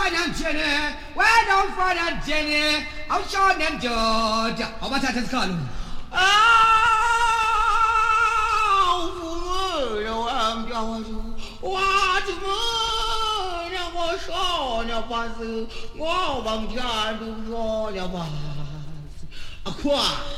发娘见呢，外头发娘见呢，好小娘就叫，好吧，才是看路。 啊！父母让我叫我说，我怎么让我说了把子，我往家都说了把子，啊快！